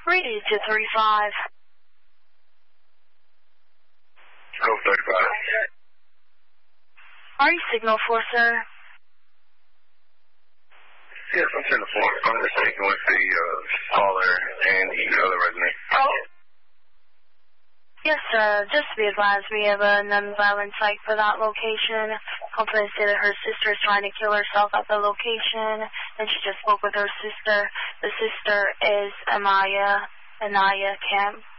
Radio 235. Go 35. Are you signal for, sir? Yes, I'm sending the 4. I'm just speaking with the caller and the other resident. Oh. Yes, sir. Just to be advised, we have a non-violent site for that location. Complaints say that her sister is trying to kill herself at the location, and she just spoke with her sister. The sister is Anaya Camp.